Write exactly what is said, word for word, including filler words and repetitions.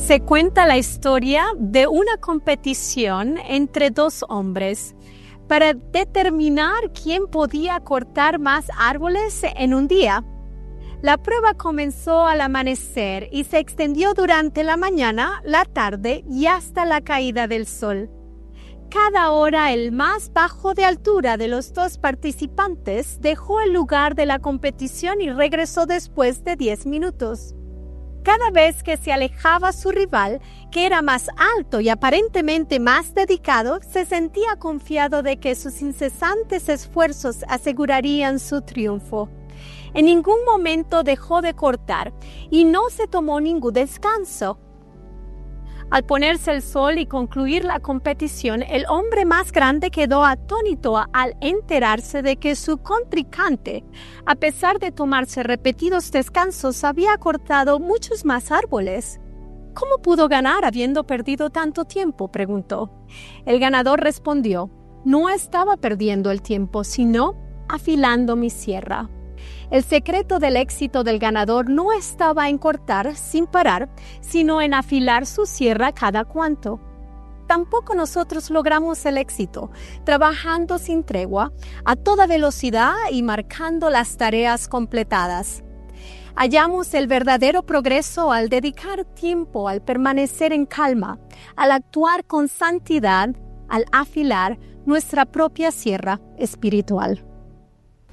Se cuenta la historia de una competición entre dos hombres para determinar quién podía cortar más árboles en un día. La prueba comenzó al amanecer y se extendió durante la mañana, la tarde y hasta la caída del sol. Cada hora el más bajo de altura de los dos participantes dejó el lugar de la competición y regresó después de diez minutos. Cada vez que se alejaba su rival, que era más alto y aparentemente más dedicado, se sentía confiado de que sus incesantes esfuerzos asegurarían su triunfo. En ningún momento dejó de cortar y no se tomó ningún descanso. Al ponerse el sol y concluir la competición, el hombre más grande quedó atónito al enterarse de que su contrincante, a pesar de tomarse repetidos descansos, había cortado muchos más árboles. ¿Cómo pudo ganar habiendo perdido tanto tiempo?, preguntó. El ganador respondió: no estaba perdiendo el tiempo, sino afilando mi sierra. El secreto del éxito del ganador no estaba en cortar sin parar, sino en afilar su sierra cada cuanto. Tampoco nosotros logramos el éxito, trabajando sin tregua, a toda velocidad y marcando las tareas completadas. Hallamos el verdadero progreso al dedicar tiempo, al permanecer en calma, al actuar con santidad, al afilar nuestra propia sierra espiritual.